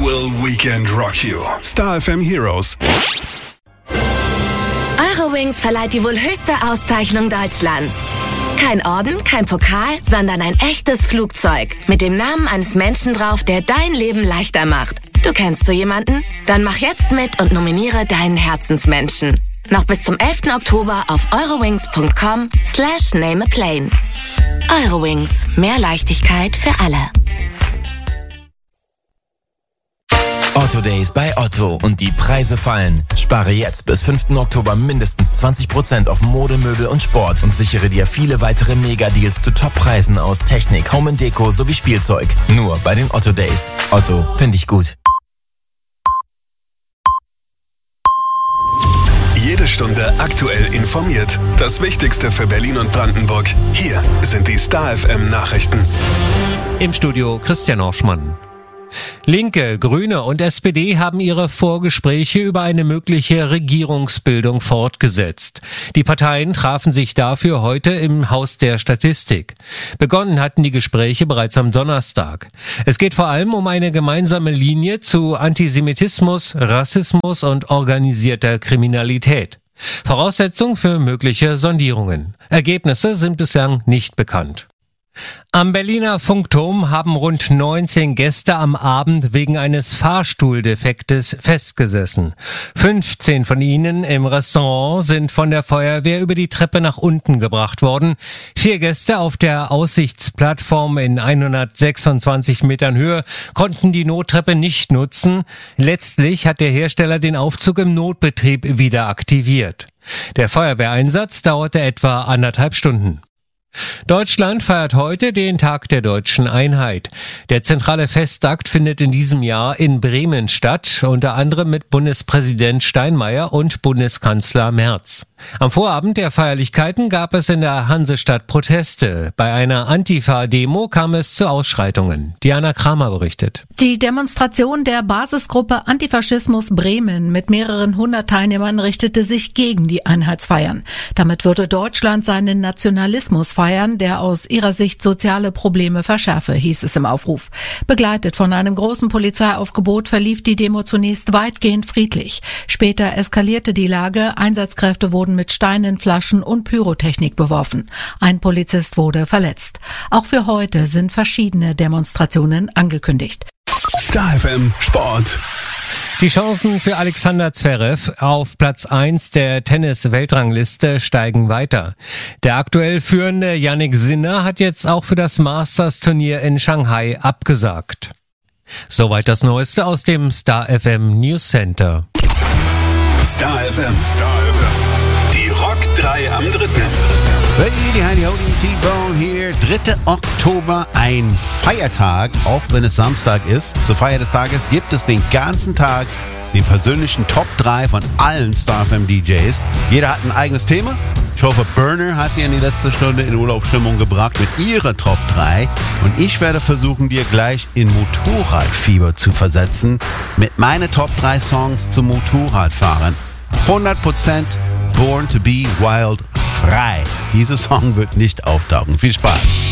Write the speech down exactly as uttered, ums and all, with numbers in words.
will weekend rock you. Star F M Heroes. Eurowings verleiht die wohl höchste Auszeichnung Deutschlands. Kein Orden, kein Pokal, sondern ein echtes Flugzeug mit dem Namen eines Menschen drauf, der dein Leben leichter macht. Du kennst so jemanden? Dann mach jetzt mit und nominiere deinen Herzensmenschen. Noch bis zum elften Oktober auf eurowings.com slash name a plane. Eurowings. Mehr Leichtigkeit für alle. Otto Days bei Otto und die Preise fallen. Spare jetzt bis fünften Oktober mindestens zwanzig Prozent auf Mode, Möbel und Sport und sichere dir viele weitere Mega-Deals zu Top-Preisen aus Technik, Home and Deko sowie Spielzeug. Nur bei den Otto Days. Otto, finde ich gut. Jede Stunde aktuell informiert. Das Wichtigste für Berlin und Brandenburg. Hier sind die Star F M Nachrichten. Im Studio Christian Orschmann. Linke, Grüne und S P D haben ihre Vorgespräche über eine mögliche Regierungsbildung fortgesetzt. Die Parteien trafen sich dafür heute im Haus der Statistik. Begonnen hatten die Gespräche bereits am Donnerstag. Es geht vor allem um eine gemeinsame Linie zu Antisemitismus, Rassismus und organisierter Kriminalität. Voraussetzung für mögliche Sondierungen. Ergebnisse sind bislang nicht bekannt. Am Berliner Funkturm haben rund neunzehn Gäste am Abend wegen eines Fahrstuhldefektes festgesessen. fünfzehn von ihnen im Restaurant sind von der Feuerwehr über die Treppe nach unten gebracht worden. Vier Gäste auf der Aussichtsplattform in hundertsechsundzwanzig Metern Höhe konnten die Nottreppe nicht nutzen. Letztlich hat der Hersteller den Aufzug im Notbetrieb wieder aktiviert. Der Feuerwehreinsatz dauerte etwa anderthalb Stunden. Deutschland feiert heute den Tag der Deutschen Einheit. Der zentrale Festakt findet in diesem Jahr in Bremen statt, unter anderem mit Bundespräsident Steinmeier und Bundeskanzler Merz. Am Vorabend der Feierlichkeiten gab es in der Hansestadt Proteste. Bei einer Antifa-Demo kam es zu Ausschreitungen. Diana Kramer berichtet. Die Demonstration der Basisgruppe Antifaschismus Bremen mit mehreren hundert Teilnehmern richtete sich gegen die Einheitsfeiern. Damit würde Deutschland seinen Nationalismus feiern, der aus ihrer Sicht soziale Probleme verschärfe, hieß es im Aufruf. Begleitet von einem großen Polizeiaufgebot verlief die Demo zunächst weitgehend friedlich. Später eskalierte die Lage, Einsatzkräfte wurden mit Steinen, Flaschen und Pyrotechnik beworfen. Ein Polizist wurde verletzt. Auch für heute sind verschiedene Demonstrationen angekündigt. Star F M Sport. Die Chancen für Alexander Zverev auf Platz eins der Tennis-Weltrangliste steigen weiter. Der aktuell führende Jannik Sinner hat jetzt auch für das Masters-Turnier in Shanghai abgesagt. Soweit das Neueste aus dem Star F M News Center. Star F M. Star F M. Die Rock drei am dritten. Hey, Heidi, Howdy, T-Bone hier. dritter Oktober, ein Feiertag, auch wenn es Samstag ist. Zur Feier des Tages gibt es den ganzen Tag den persönlichen Top drei von allen Star F M D Js. Jeder hat ein eigenes Thema. Ich hoffe, Burner hat dir in die letzte Stunde in Urlaubsstimmung gebracht mit ihrer Top drei. Und ich werde versuchen, dir gleich in Motorradfieber zu versetzen mit meinen Top drei Songs zum Motorradfahren. hundert Prozent Born to be Wild frei. Dieser Song wird nicht auftauchen. Viel Spaß.